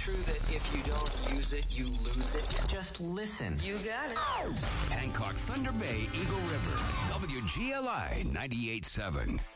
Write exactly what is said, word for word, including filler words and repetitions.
true that if you don't use it, you lose it? Just listen. You got it. Hancock, Thunder Bay, Eagle River, W G L I ninety-eight point seven.